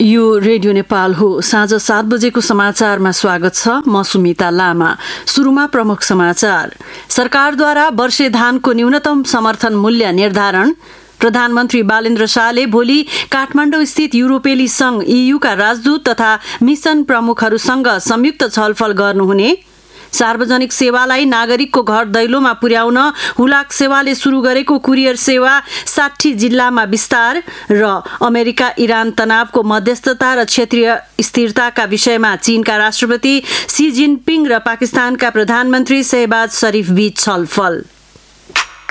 यो रेडियो नेपाल हो। साँझ 7 बजेको समाचारमा स्वागत छ। म सुमिता लामा। सुरुमा प्रमुख समाचार। सरकारद्वारा वर्षे धानको न्यूनतम समर्थन मूल्य निर्धारण। प्रधानमन्त्री बालेन्द्र शाहले भोलि काठमाडौँ स्थित युरोपेली संघ EUका राजदूत तथा मिसन प्रमुखहरूसँग संयुक्त छलफल गर्नुहुने। सार्वजनिक सेवालाई नागरिकको घर दैलोमा पुर्याउन हुलाक सेवाले सुरु गरेको कुरियर सेवा 60 जिल्लामा विस्तार र अमेरिका इरान तनावको मध्यस्थता र क्षेत्रीय स्थिरताका विषयमा चीनका राष्ट्रपति सी जिनपिङ र पाकिस्तानका प्रधानमन्त्री शहबाज शरीफ बीच छलफल।